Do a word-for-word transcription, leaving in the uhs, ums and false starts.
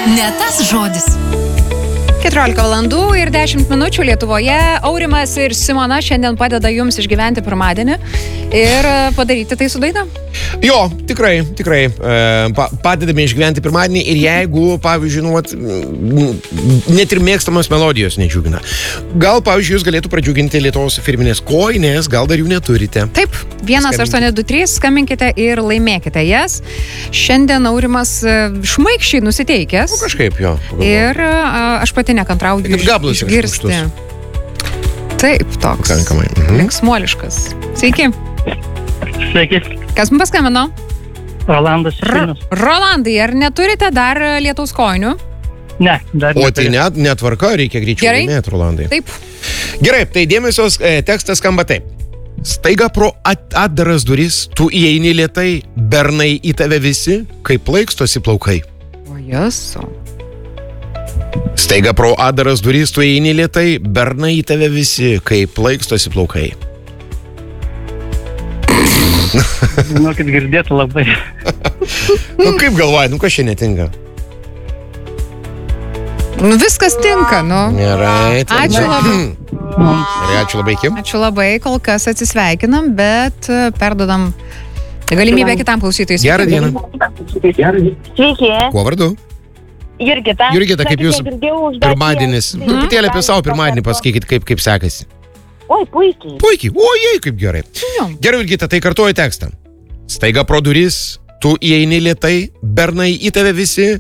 Ne tas žodis. keturiolika valandų ir dešimt minučių Lietuvoje. Aurimas ir Simona šiandien padeda jums išgyventi pirmadienį ir padaryti tai su daina. Jo, tikrai, tikrai pa, padedame išgyventi pirmadienį ir jeigu, pavyzdžiui, nu, vat, net ir mėgstamos melodijos nedžiugina. Gal, pavyzdžiui, jūs galėtų pradžiuginti Lietuvos firminės kojinės, gal dar jų neturite. Taip, vienas aštuoni du trys, skambinkite ir laimėkite jas. Šiandien Aurimas šmaikščiai nusiteikęs. Nu, kažkaip, jo. Pagalvoju. Ir a, aš pati nekantrauju išgirsti. Taip, toks. Pakankamai. Mhm. Linksmuoliškas. Sveiki. Sveiki. Kas mums paskambino? Rolandas iš Vilniaus. Rolandai, ar neturite dar Lietaus kojinių? Ne, dar O tai net, netvarka, reikia greičiau Gerai. laimėti, Rolandai. Taip. Gerai, tai dėmesios e, tekstas skamba taip. Staiga pro at, atdaras duris, tu įeini lėtai, bernai į tave visi, kaip plaikstosi plaukai. O jesu. Staiga pro atdaras duris, tu įeini lėtai, bernai į tave visi, kaip plaikstosi plaukai. Žinau, kad girdėtų labai. Nu kaip galvoji, nu kas čia netinka? Nu viskas tinka, nu. Gerai. tai- Ačiū labai. Gerai, ačiū labai, Kim. Ačiū labai, kol kas atsisveikinam, bet e, perdodam galimybę kitam klausytojui. Gerą dieną. Sveiki, Kuo vardu? Jurgita. Jurgita, kaip Sakė, jūs girdėjau užduotį. pirmadienis? Truputėlį apie savo pirmadienį pasakykit, kaip, kaip sekasi. Oi, puikiai. Puikiai. Ojei, kaip gerai. Jo. Gerai, Jurgita, tai kartuoju tekstą. Staiga pro duris, tu įeini lėtai, bernai į tave visi,